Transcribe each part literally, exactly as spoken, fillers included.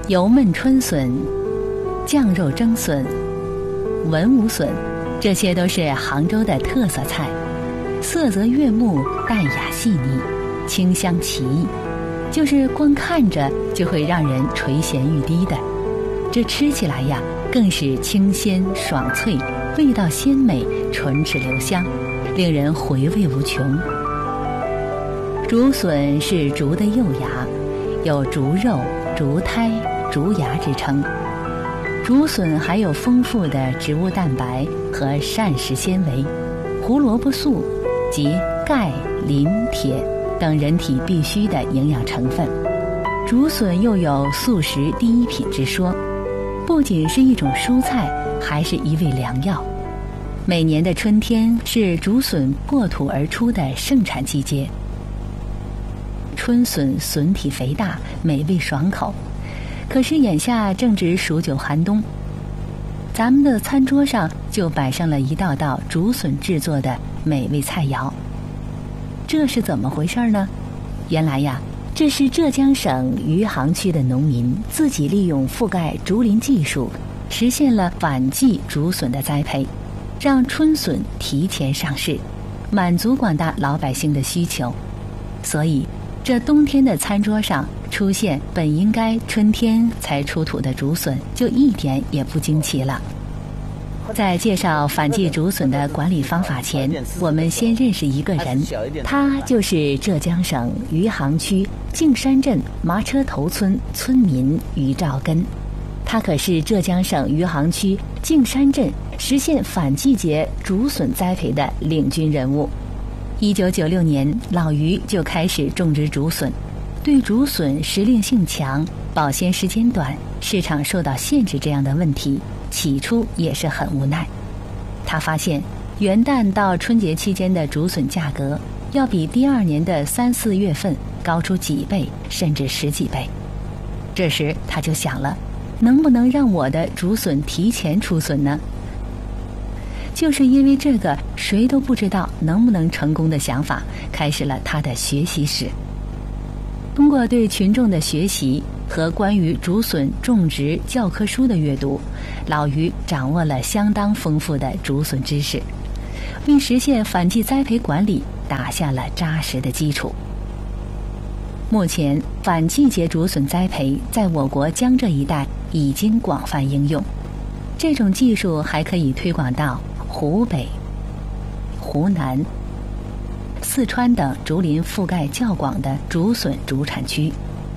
油焖春笋、酱肉蒸笋、文武笋，这些都是杭州的特色菜，色泽悦目，淡雅细腻，清香奇异，就是光看着就会让人垂涎欲滴的。这吃起来呀，更是清鲜爽脆，味道鲜美，唇齿留香，令人回味无穷。竹笋是竹的幼芽，有竹肉、竹胎、竹芽之称。竹笋含有丰富的植物蛋白和膳食纤维、胡萝卜素及钙、磷、铁等人体必需的营养成分。竹笋又有素食第一品之说，不仅是一种蔬菜，还是一味良药。每年的春天是竹笋破土而出的盛产季节。春笋笋体肥大，美味爽口。可是眼下正值数九寒冬，咱们的餐桌上就摆上了一道道竹笋制作的美味菜肴。这是怎么回事呢？原来呀，这是浙江省余杭区的农民自己利用覆盖竹林技术，实现了反季竹笋的栽培，让春笋提前上市，满足广大老百姓的需求。所以这冬天的餐桌上出现本应该春天才出土的竹笋，就一点也不惊奇了。在介绍反季竹笋的管理方法前，我们先认识一个人，他就是浙江省余杭区径山镇麻车头村村民于兆根。他可是浙江省余杭区径山镇实现反季节竹笋栽培的领军人物。一九九六年，老于就开始种植竹笋。对竹笋时令性强、保鲜时间短、市场受到限制这样的问题，起初也是很无奈。他发现元旦到春节期间的竹笋价格要比第二年的三四月份高出几倍，甚至十几倍。这时他就想了，能不能让我的竹笋提前出笋呢？就是因为这个谁都不知道能不能成功的想法，开始了他的学习史。通过对群众的学习和关于竹笋种植教科书的阅读，老于掌握了相当丰富的竹笋知识，为实现反季栽培管理打下了扎实的基础。目前，反季节竹笋栽培在我国江浙一带已经广泛应用，这种技术还可以推广到湖北、湖南、四川等竹林覆盖较广的竹笋主产区。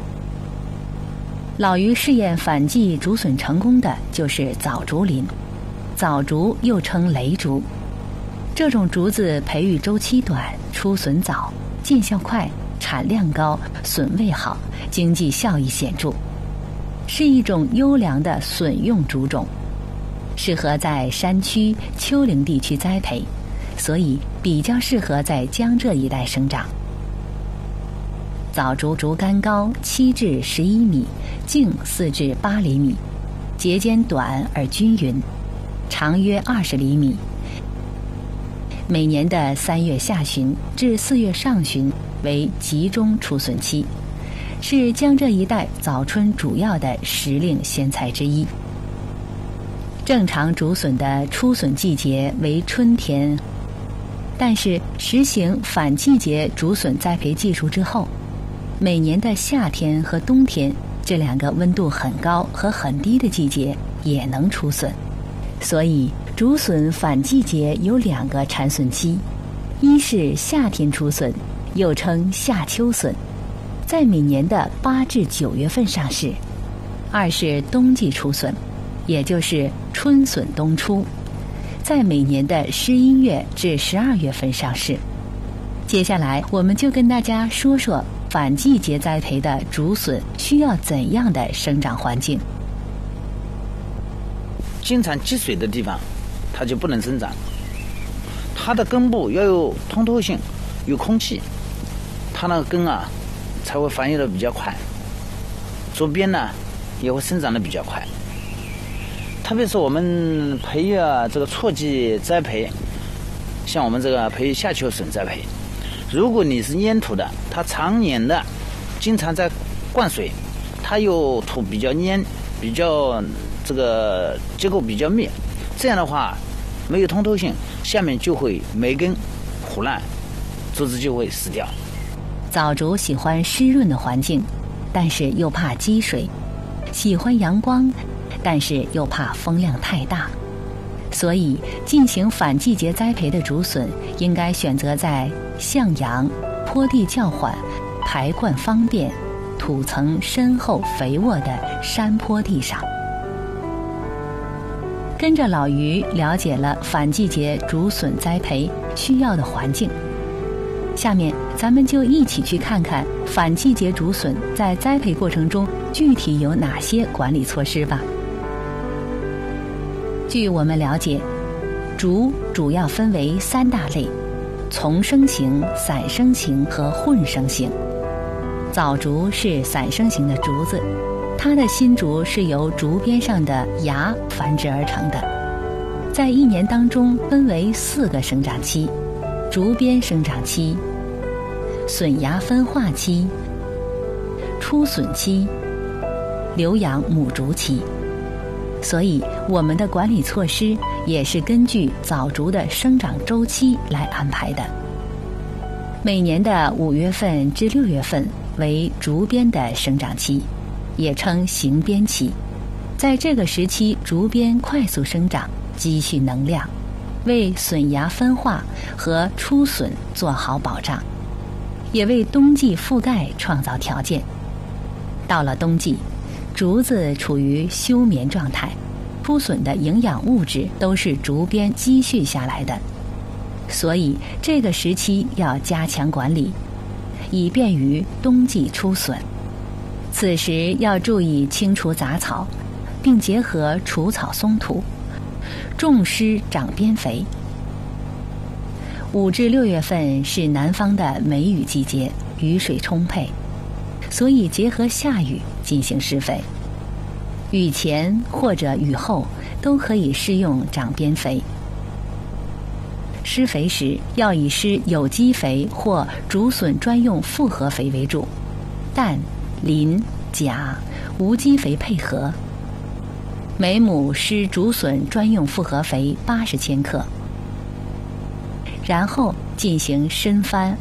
老于试验反季竹笋成功的就是枣竹林。枣竹又称雷竹，这种竹子培育周期短，出笋早，见效快，产量高，笋味好，经济效益显著，是一种优良的笋用竹种，适合在山区、丘陵地区栽培，所以比较适合在江浙一带生长。枣竹竹竿高七至十一米，径四至八厘米，节间短而均匀，长约二十厘米。每年的三月下旬至四月上旬为集中出笋期，是江浙一带早春主要的时令鲜菜之一。正常竹笋的出笋季节为春天，但是实行反季节竹笋栽培技术之后，每年的夏天和冬天这两个温度很高和很低的季节也能出笋。所以竹笋反季节有两个产笋期，一是夏天出笋，又称夏秋笋，在每年的八至九月份上市；二是冬季出笋，也就是春笋冬出，在每年的十一月至十二月份上市。接下来我们就跟大家说说反季节栽培的竹笋需要怎样的生长环境。 经常积水的地方它就不能生长，它的根部要有通透性，有空气，它那个根啊才会繁育的比较快，周边呢也会生长的比较快。特别是我们培育啊这个错季栽培，像我们这个培育夏秋笋栽培，如果你是粘土的，它常年的经常在灌水， 它有土比较黏，比较这个结构比较密，这样的话没有通透性，下面就会霉根腐烂，竹子就会死掉。 枣竹喜欢湿润的环境，但是又怕积水，喜欢阳光，但是又怕风量太大。所以进行反季节栽培的竹笋应该选择在向阳、坡地较缓、排灌方便、土层深厚肥沃的山坡地上。跟着老于了解了反季节竹笋栽培需要的环境，下面咱们就一起去看看反季节竹笋在栽培过程中具体有哪些管理措施吧。据我们了解，竹主要分为三大类：丛生型、散生型和混生型。枣竹是散生型的竹子，它的新竹是由竹边上的芽繁殖而成的，在一年当中分为四个生长期：竹边生长期、笋芽分化期、出笋期、留养母竹期。所以我们的管理措施也是根据枣竹的生长周期来安排的。每年的五月份至六月份为竹边的生长期，也称行边期。在这个时期，竹边快速生长，积蓄能量，为笋芽分化和出笋做好保障，也为冬季覆盖创造条件。到了冬季，竹子处于休眠状态，出笋的营养物质都是竹边积蓄下来的，所以这个时期要加强管理，以便于冬季出笋。此时要注意清除杂草，并结合除草松土，重施长边肥。五至六月份是南方的梅雨季节，雨水充沛，所以结合下雨进行施肥。雨前或者雨后都可以施用长边肥。施肥时要以施有机肥或竹笋专用复合肥为主，氮、磷、钾、无机肥配合。每亩施竹笋专用复合肥八十千克，然后进行深翻